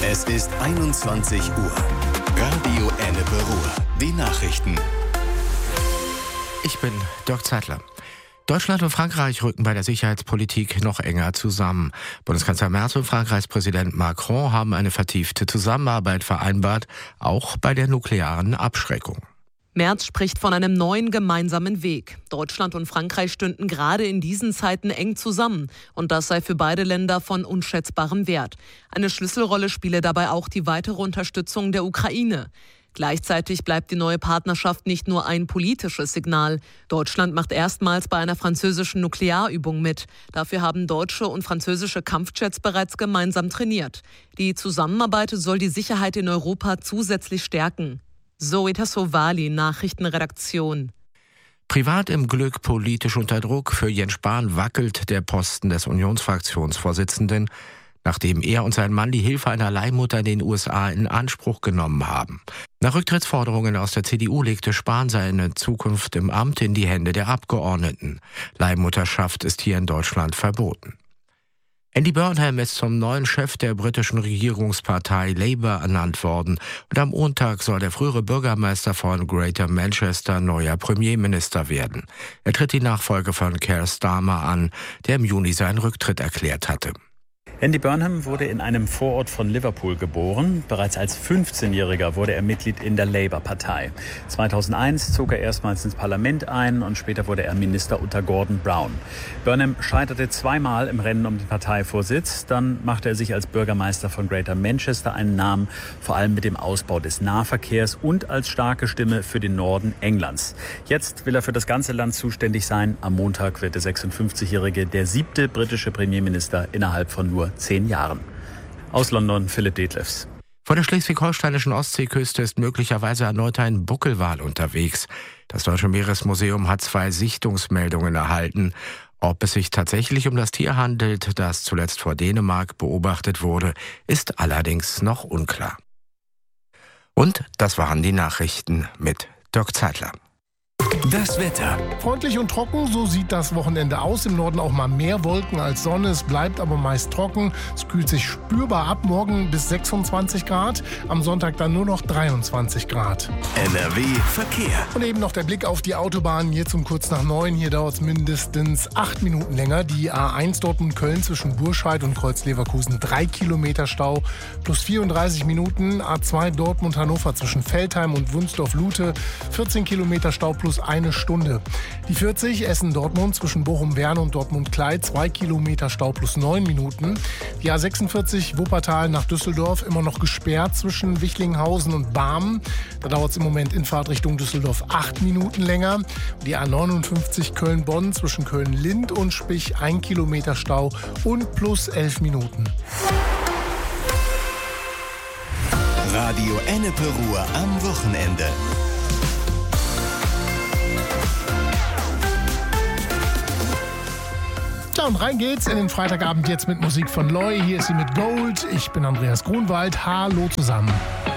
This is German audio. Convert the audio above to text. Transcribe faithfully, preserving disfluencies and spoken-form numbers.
Es ist einundzwanzig Uhr. Radio Ennepe Ruhr. Die Nachrichten. Ich bin Dirk Zeitler. Deutschland und Frankreich rücken bei der Sicherheitspolitik noch enger zusammen. Bundeskanzler Merz und Frankreichs Präsident Macron haben eine vertiefte Zusammenarbeit vereinbart, auch bei der nuklearen Abschreckung. Merz spricht von einem neuen gemeinsamen Weg. Deutschland und Frankreich stünden gerade in diesen Zeiten eng zusammen. Und das sei für beide Länder von unschätzbarem Wert. Eine Schlüsselrolle spiele dabei auch die weitere Unterstützung der Ukraine. Gleichzeitig bleibt die neue Partnerschaft nicht nur ein politisches Signal. Deutschland macht erstmals bei einer französischen Nuklearübung mit. Dafür haben deutsche und französische Kampfjets bereits gemeinsam trainiert. Die Zusammenarbeit soll die Sicherheit in Europa zusätzlich stärken. Zoe Tassovali, Nachrichtenredaktion. Privat im Glück, politisch unter Druck. Für Jens Spahn wackelt der Posten des Unionsfraktionsvorsitzenden, nachdem er und sein Mann die Hilfe einer Leihmutter in den U S A in Anspruch genommen haben. Nach Rücktrittsforderungen aus der C D U legte Spahn seine Zukunft im Amt in die Hände der Abgeordneten. Leihmutterschaft ist hier in Deutschland verboten. Andy Burnham ist zum neuen Chef der britischen Regierungspartei Labour ernannt worden. Und am Montag soll der frühere Bürgermeister von Greater Manchester neuer Premierminister werden. Er tritt die Nachfolge von Keir Starmer an, der im Juni seinen Rücktritt erklärt hatte. Andy Burnham wurde in einem Vorort von Liverpool geboren. Bereits als fünfzehnjähriger wurde er Mitglied in der Labour-Partei. zweitausendeins zog er erstmals ins Parlament ein und später wurde er Minister unter Gordon Brown. Burnham scheiterte zweimal im Rennen um den Parteivorsitz. Dann machte er sich als Bürgermeister von Greater Manchester einen Namen, vor allem mit dem Ausbau des Nahverkehrs und als starke Stimme für den Norden Englands. Jetzt will er für das ganze Land zuständig sein. Am Montag wird der sechsundfünfzigjährige der siebte britische Premierminister innerhalb von nur zehn Jahren. Aus London, Philipp Detlefs. Vor der schleswig-holsteinischen Ostseeküste ist möglicherweise erneut ein Buckelwal unterwegs. Das Deutsche Meeresmuseum hat zwei Sichtungsmeldungen erhalten. Ob es sich tatsächlich um das Tier handelt, das zuletzt vor Dänemark beobachtet wurde, ist allerdings noch unklar. Und das waren die Nachrichten mit Dirk Zeitler. Das Wetter. Freundlich und trocken, so sieht das Wochenende aus. Im Norden auch mal mehr Wolken als Sonne. Es bleibt aber meist trocken. Es kühlt sich spürbar ab. Morgen bis sechsundzwanzig Grad. Am Sonntag dann nur noch dreiundzwanzig Grad. N R W Verkehr. Und eben noch der Blick auf die Autobahn. Jetzt um kurz nach neun. Hier dauert es mindestens acht Minuten länger. Die A eins Dortmund-Köln zwischen Burscheid und Kreuz-Leverkusen. Drei Kilometer Stau plus vierunddreißig Minuten. A zwei Dortmund-Hannover zwischen Veltheim und Wunsdorf-Lute. vierzehn Kilometer Stau plus eine Stunde. Die vierzig Essen-Dortmund zwischen Bochum-Werne und Dortmund-Klei, zwei Kilometer Stau plus neun Minuten. Die A sechsundvierzig Wuppertal nach Düsseldorf immer noch gesperrt zwischen Wichlinghausen und Barmen. Da dauert es im Moment in Fahrt Richtung Düsseldorf acht Minuten länger. Die A neunundfünfzig Köln-Bonn zwischen Köln-Lind und Spich, ein Kilometer Stau und plus elf Minuten. Radio Ennepe Ruhr am Wochenende. Ja, und rein geht's in den Freitagabend jetzt mit Musik von Loy. Hier ist sie mit Gold. Ich bin Andreas Grunwald. Hallo zusammen.